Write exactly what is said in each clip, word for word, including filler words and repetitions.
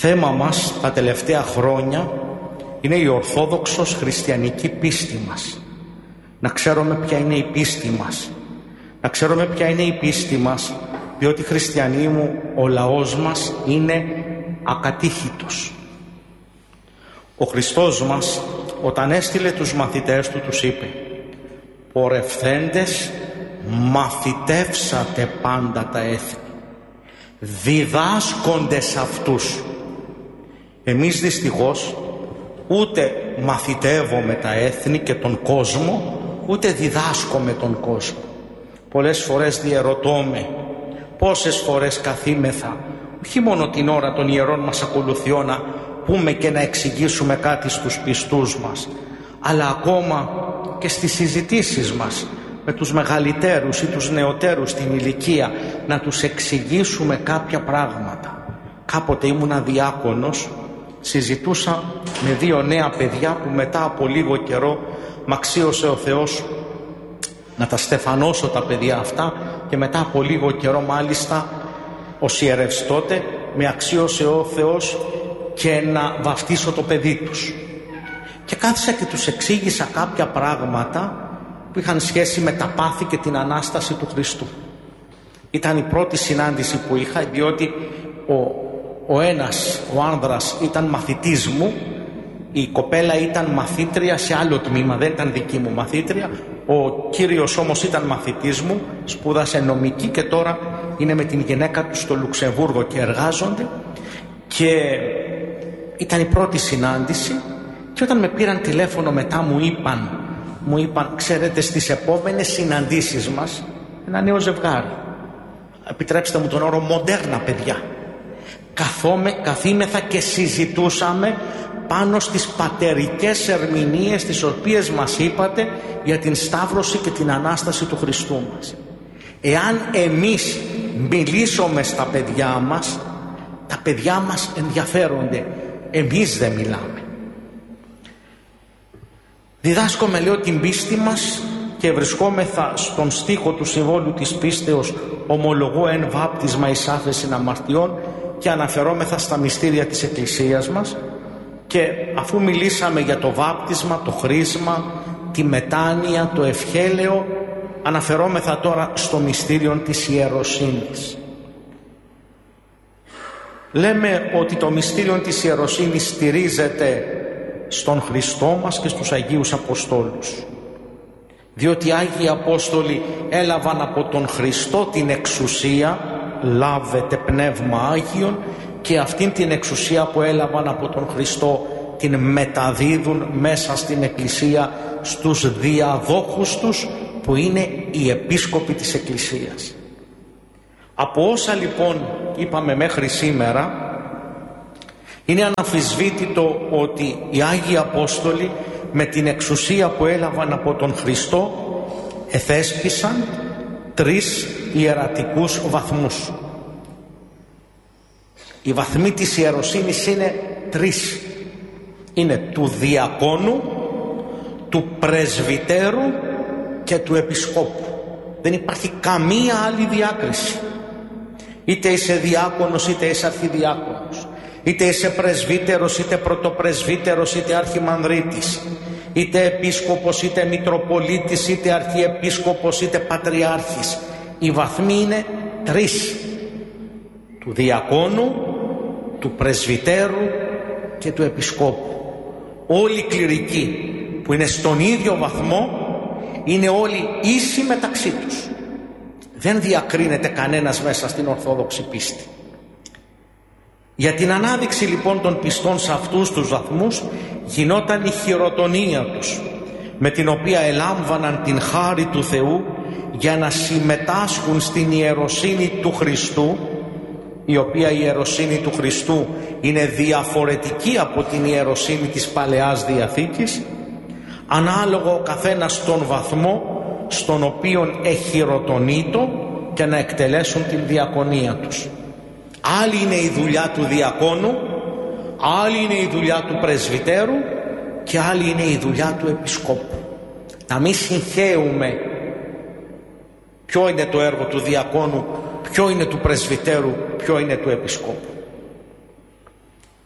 θέμα μας τα τελευταία χρόνια είναι η ορθόδοξος χριστιανική πίστη μας. Να ξέρουμε ποια είναι η πίστη μας. Να ξέρουμε ποια είναι η πίστη μας, διότι χριστιανοί μου, ο λαός μας είναι ακατήχητος. Ο Χριστός μας, όταν έστειλε τους μαθητές του, τους είπε: «Πορευθέντες, μαθητεύσατε πάντα τα έθνη, διδάσκοντες αυτούς». Εμείς δυστυχώς ούτε μαθητεύουμε τα έθνη και τον κόσμο, ούτε διδάσκουμε τον κόσμο. Πολλές φορές διερωτώμε πόσες φορές καθήμεθα, όχι μόνο την ώρα των ιερών μας ακολουθιών, να πούμε και να εξηγήσουμε κάτι στους πιστούς μας, αλλά ακόμα και στις συζητήσεις μας με τους μεγαλύτερους ή τους νεωτέρους στην ηλικία, να τους εξηγήσουμε κάποια πράγματα. Κάποτε ήμουνα διάκονος, συζητούσα με δύο νέα παιδιά που μετά από λίγο καιρό μ' αξίωσε ο Θεός να τα στεφανώσω τα παιδιά αυτά, και μετά από λίγο καιρό μάλιστα ως ιερεύς τότε με αξίωσε ο Θεός και να βαφτίσω το παιδί τους. Και κάθισα και τους εξήγησα κάποια πράγματα που είχαν σχέση με τα πάθη και την Ανάσταση του Χριστού. Ήταν η πρώτη συνάντηση που είχα, διότι ο Ο ένας, ο άνδρας, ήταν μαθητής μου, η κοπέλα ήταν μαθήτρια σε άλλο τμήμα, δεν ήταν δική μου μαθήτρια. Ο κύριος όμως ήταν μαθητής μου, σπούδασε νομική και τώρα είναι με την γυναίκα του στο Λουξεμβούργο και εργάζονται. Και ήταν η πρώτη συνάντηση, και όταν με πήραν τηλέφωνο μετά μου είπαν, μου είπαν «Ξέρετε, στις επόμενες συναντήσεις μας, ένα νέο ζευγάρι, επιτρέψτε μου τον όρο, μοντέρνα παιδιά, Καθόμε, καθήμεθα και συζητούσαμε πάνω στις πατερικές ερμηνείες τις οποίες μας είπατε για την Σταύρωση και την Ανάσταση του Χριστού μας. Εάν εμείς μιλήσουμε στα παιδιά μας, τα παιδιά μας ενδιαφέρονται, εμείς δεν μιλάμε. Διδάσκομαι, λέω, την πίστη μας και βρισκόμεθα στον στίχο του συμβόλου της πίστεως, ομολογώ εν βάπτισμα εις άφεσιν αμαρτιών, και αναφερόμεθα στα μυστήρια της Εκκλησίας μας. Και αφού μιλήσαμε για το βάπτισμα, το χρίσμα, τη μετάνοια, το ευχέλαιο, αναφερόμεθα τώρα στο μυστήριο της ιεροσύνης. Λέμε ότι το μυστήριο της ιεροσύνης στηρίζεται στον Χριστό μας και στους Αγίους Αποστόλους, διότι οι Άγιοι Απόστολοι έλαβαν από τον Χριστό την εξουσία, λάβετε πνεύμα Άγιον, και αυτήν την εξουσία που έλαβαν από τον Χριστό την μεταδίδουν μέσα στην Εκκλησία στους διαδόχους τους, που είναι οι επίσκοποι της Εκκλησίας. Από όσα λοιπόν είπαμε μέχρι σήμερα, είναι αναμφισβήτητο ότι οι Άγιοι Απόστολοι με την εξουσία που έλαβαν από τον Χριστό εθέσπισαν τρεις ιερατικούς βαθμούς. Οι βαθμοί της ιεροσύνης είναι τρεις. Είναι του διακόνου, του πρεσβυτέρου και του επισκόπου. Δεν υπάρχει καμία άλλη διάκριση. Είτε είσαι διάκονος είτε είσαι αρχιδιάκονος, είτε είσαι πρεσβύτερος είτε πρωτοπρεσβύτερος είτε αρχιμανδρίτης, είτε επίσκοπος είτε μητροπολίτης είτε αρχιεπίσκοπος είτε πατριάρχης. Οι βαθμοί είναι τρεις: του διακόνου, του πρεσβυτέρου και του επισκόπου. Όλοι οι κληρικοί που είναι στον ίδιο βαθμό είναι όλοι ίσοι μεταξύ τους. Δεν διακρίνεται κανένας μέσα στην Ορθόδοξη πίστη. Για την ανάδειξη λοιπόν των πιστών σε αυτούς τους βαθμούς γινόταν η χειροτονία τους, με την οποία ελάμβαναν την χάρη του Θεού για να συμμετάσχουν στην ιεροσύνη του Χριστού, η οποία η ιεροσύνη του Χριστού είναι διαφορετική από την ιεροσύνη της Παλαιάς Διαθήκης, ανάλογο ο καθένας τον βαθμό στον οποίον εχειροτονείτο, και να εκτελέσουν την διακονία τους. Άλλη είναι η δουλειά του διακόνου, άλλη είναι η δουλειά του πρεσβυτέρου και άλλη είναι η δουλειά του επισκόπου. Να μην συγχαίουμε ποιο είναι το έργο του διακόνου, ποιο είναι του πρεσβυτέρου, ποιο είναι του επισκόπου.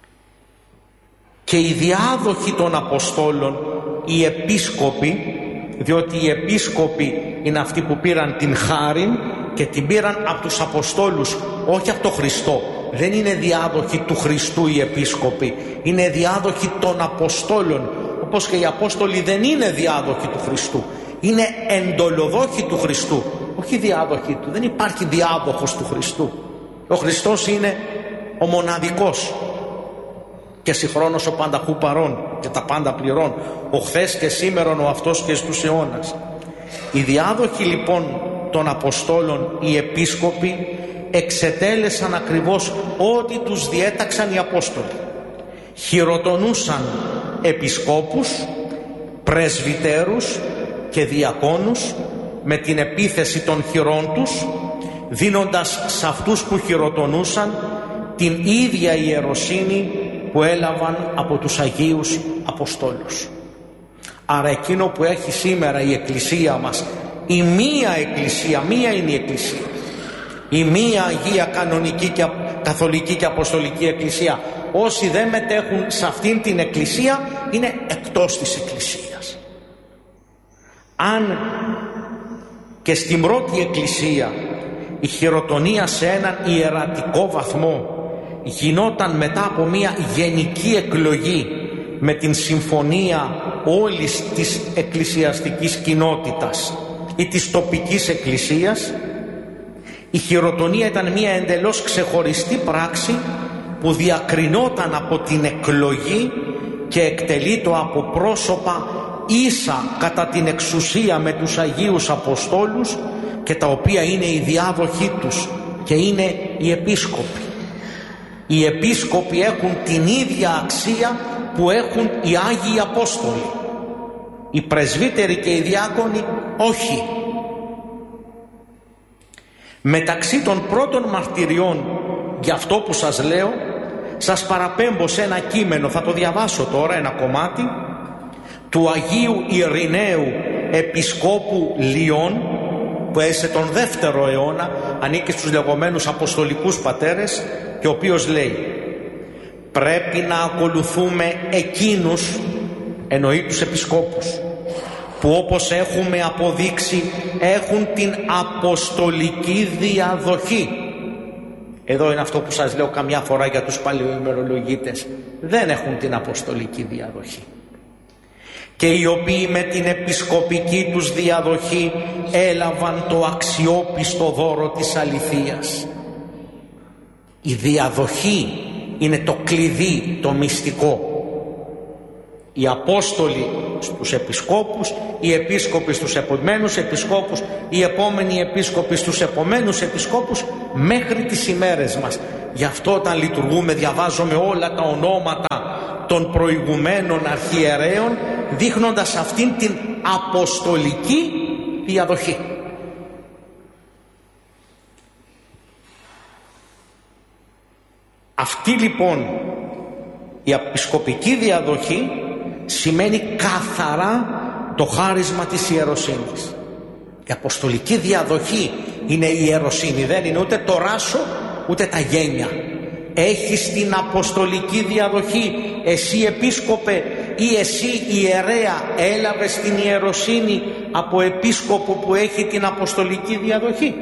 και οι διάδοχοι των Αποστόλων, οι επίσκοποι, διότι οι επίσκοποι είναι αυτοί που πήραν την χάριν και την πήραν από τους Αποστόλους, όχι από τον Χριστό. Δεν είναι διάδοχοι του Χριστού οι επίσκοποι, είναι διάδοχοι των Αποστόλων, όπως και οι Απόστολοι δεν είναι διάδοχοι του Χριστού, είναι εντολοδόχοι του Χριστού, όχι διάδοχοι του. Δεν υπάρχει διάδοχος του Χριστού. Ο Χριστός είναι ο μοναδικός και συγχρόνως ο πανταχού παρών και τα πάντα πληρών, ο χθες και σήμερον, ο αυτός και στους αιώνας. Οι διάδοχοι λοιπόν των Αποστόλων, οι επίσκοποι, εξετέλεσαν ακριβώς ό,τι τους διέταξαν οι Απόστολοι. Χειροτονούσαν επισκόπους, πρεσβυτέρους και διακόνους με την επίθεση των χειρών τους, δίνοντας σε αυτούς που χειροτονούσαν την ίδια ιεροσύνη που έλαβαν από τους Αγίους Αποστόλους. Άρα εκείνο που έχει σήμερα η Εκκλησία μας, η μία Εκκλησία, μία είναι η Εκκλησία, η μία Αγία Κανονική και Καθολική και Αποστολική Εκκλησία, όσοι δεν μετέχουν σε αυτήν την Εκκλησία είναι εκτός της Εκκλησίας. Αν και στην πρώτη Εκκλησία η χειροτονία σε έναν ιερατικό βαθμό γινόταν μετά από μια γενική εκλογή με την συμφωνία όλης της εκκλησιαστικής κοινότητας ή της τοπικής εκκλησίας, η χειροτονία ήταν μια εντελώς ξεχωριστή πράξη που διακρινόταν από την εκλογή και εκτελείτο από πρόσωπα ίσα κατά την εξουσία με τους Αγίους Αποστόλους και τα οποία είναι οι διάδοχοί τους και είναι οι επίσκοποι. Οι επίσκοποι έχουν την ίδια αξία που έχουν οι Άγιοι Απόστολοι. Οι πρεσβύτεροι και οι διάκονοι όχι. Μεταξύ των πρώτων μαρτυριών για αυτό που σας λέω, σας παραπέμπω σε ένα κείμενο, θα το διαβάσω τώρα, ένα κομμάτι, του Αγίου Ειρηναίου Επισκόπου Λιών, που έζησε τον δεύτερο αιώνα, ανήκει στους λεγόμενους Αποστολικούς Πατέρες, και ο οποίος λέει: πρέπει να ακολουθούμε εκείνους, εννοεί τους επισκόπους, που όπως έχουμε αποδείξει έχουν την αποστολική διαδοχή. Εδώ είναι αυτό που σας λέω καμιά φορά για τους παλαιοημερολογίτες, δεν έχουν την αποστολική διαδοχή. Και οι οποίοι με την επισκοπική τους διαδοχή έλαβαν το αξιόπιστο δώρο της αληθείας. Η διαδοχή είναι το κλειδί, το μυστικό. Οι Απόστολοι στους επισκόπους, οι επίσκοποι στους επομένους επισκόπους, οι επόμενοι επίσκοποι στους επομένους επισκόπους, μέχρι τις ημέρες μας. Γι' αυτό όταν λειτουργούμε διαβάζουμε όλα τα ονόματα των προηγουμένων αρχιερέων, δείχνοντας αυτήν την αποστολική διαδοχή. Αυτή λοιπόν η επισκοπική διαδοχή σημαίνει καθαρά το χάρισμα της ιεροσύνης. Η αποστολική διαδοχή είναι η ιεροσύνη, δεν είναι ούτε το ράσο ούτε τα γένια. Έχεις την αποστολική διαδοχή, εσύ επίσκοπε ή εσύ ιερέα έλαβες την ιεροσύνη από επίσκοπο που έχει την αποστολική διαδοχή.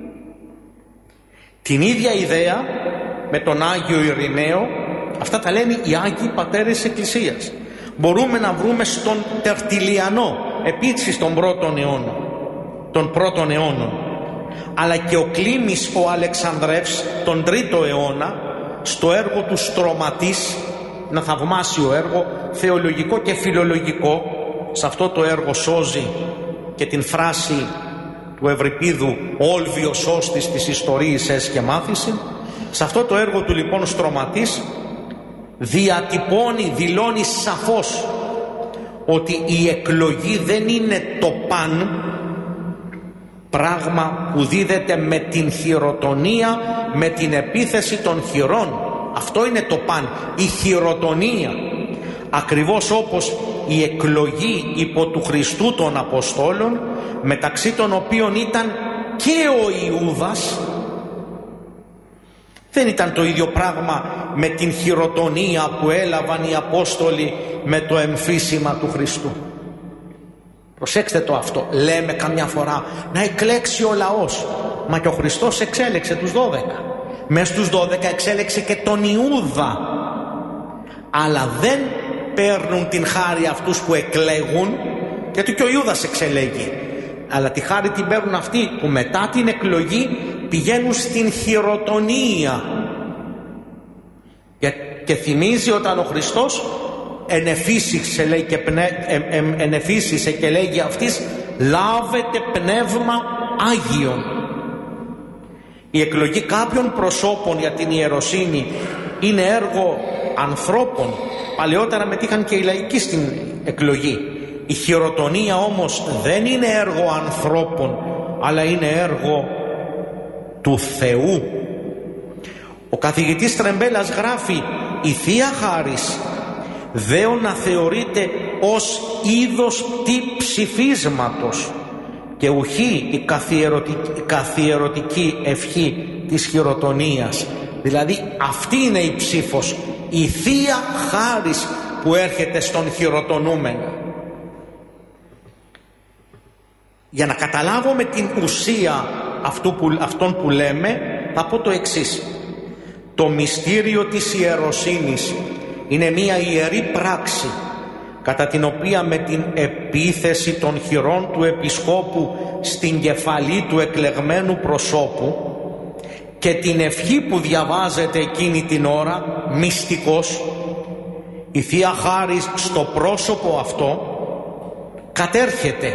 Την ίδια ιδέα με τον Άγιο Ειρηναίο, αυτά τα λένε οι Άγιοι Πατέρες της Εκκλησίας. Μπορούμε να βρούμε στον Τερτιλιανό, επίσης των πρώτων αιώνων, των πρώτων αιώνων, αλλά και ο Κλήμης ο Αλεξανδρεύς τον τρίτο αιώνα, στο έργο του Στρωματής, ένα θαυμάσιο έργο, θεολογικό και φιλολογικό. Σε αυτό το έργο σώζει και την φράση του Ευρυπίδου «Όλβιο σώστης της ιστορίας ες και μάθηση». Σε αυτό το έργο του λοιπόν Στρωματής διατυπώνει, δηλώνει σαφώς ότι η εκλογή δεν είναι το παν, πράγμα που δίδεται με την χειροτονία, με την επίθεση των χειρών. Αυτό είναι το παν, η χειροτονία. Ακριβώς όπως η εκλογή υπό του Χριστού των Αποστόλων, μεταξύ των οποίων ήταν και ο Ιούδας, Δεν ήταν το ίδιο πράγμα με την χειροτονία που έλαβαν οι Απόστολοι με το εμφύσιμα του Χριστού. Προσέξτε το αυτό. Λέμε καμιά φορά να εκλέξει ο λαός. Μα και ο Χριστός εξέλεξε τους δώδεκα. Μες στους δώδεκα εξέλεξε και τον Ιούδα. Αλλά δεν παίρνουν την χάρη αυτούς που εκλέγουν, γιατί και ο Ιούδας εξελέγει. Αλλά τη χάρη την παίρνουν αυτοί που μετά την εκλογή πηγαίνουν στην χειροτονία. Και, και θυμίζει όταν ο Χριστός ενεφύσισε, λέει, και πνε, ε, ε, ενεφύσισε και λέγει αυτής, λάβετε πνεύμα Άγιον. Η εκλογή κάποιων προσώπων για την ιεροσύνη είναι έργο ανθρώπων. Παλαιότερα μετήχαν και οι λαϊκοί στην εκλογή. Η χειροτονία όμως δεν είναι έργο ανθρώπων, αλλά είναι έργο του Θεού. Ο καθηγητής Τρεμπέλας γράφει, η Θεία Χάρις δέον να θεωρείται ως είδος τι ψηφίσματος και ουχή η καθιερωτική, η καθιερωτική ευχή της χειροτονίας. Δηλαδή αυτή είναι η ψήφος, η Θεία Χάρις που έρχεται στον χειροτονούμενο. Για να καταλάβουμε την ουσία αυτού που, αυτών που λέμε, θα πω το εξής. Το μυστήριο της ιεροσύνης είναι μια ιερή πράξη κατά την οποία με την επίθεση των χειρών του Επισκόπου στην κεφαλή του εκλεγμένου προσώπου και την ευχή που διαβάζεται εκείνη την ώρα μυστικός, η Θεία Χάρις στο πρόσωπο αυτό κατέρχεται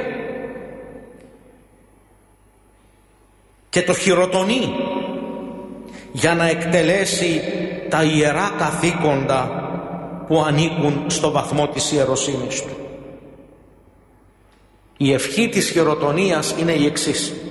και το χειροτονεί για να εκτελέσει τα ιερά καθήκοντα που ανήκουν στο βαθμό της ιεροσύνης του. Η ευχή της χειροτονίας είναι η εξής.